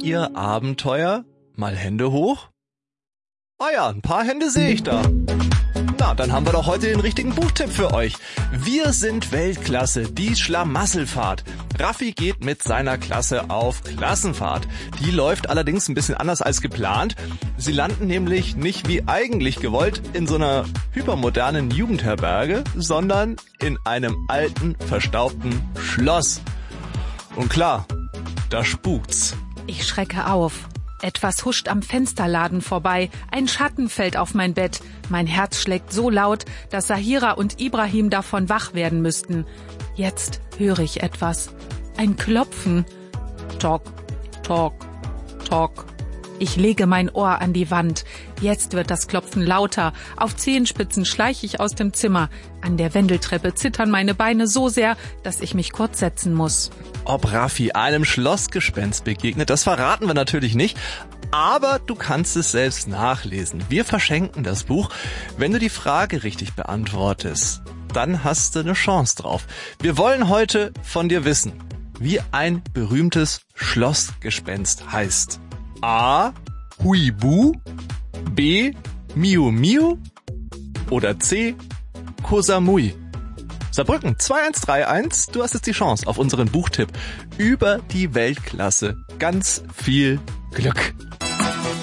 ihr Abenteuer? Mal Hände hoch? Ah ja, ein paar Hände sehe ich da. Na, dann haben wir doch heute den richtigen Buchtipp für euch. Wir sind Weltklasse, die Schlamassel-Fahrt. Raffi geht mit seiner Klasse auf Klassenfahrt. Die läuft allerdings ein bisschen anders als geplant. Sie landen nämlich nicht wie eigentlich gewollt in so einer hypermodernen Jugendherberge, sondern in einem alten, verstaubten Schloss. Und klar, da spukt's. Ich schrecke auf. Etwas huscht am Fensterladen vorbei. Ein Schatten fällt auf mein Bett. Mein Herz schlägt so laut, dass Sahira und Ibrahim davon wach werden müssten. Jetzt höre ich etwas. Ein Klopfen. Tok, tok, tok. Ich lege mein Ohr an die Wand. Jetzt wird das Klopfen lauter. Auf Zehenspitzen schleiche ich aus dem Zimmer. An der Wendeltreppe zittern meine Beine so sehr, dass ich mich kurz setzen muss. Ob Raffi einem Schlossgespenst begegnet, das verraten wir natürlich nicht. Aber du kannst es selbst nachlesen. Wir verschenken das Buch. Wenn du die Frage richtig beantwortest, dann hast du eine Chance drauf. Wir wollen heute von dir wissen, wie ein berühmtes Schlossgespenst heißt. A. Huibu, B. Miu Miu oder C. Kosamui. Saarbrücken 2131, du hast jetzt die Chance auf unseren Buchtipp über die Weltklasse. Ganz viel Glück.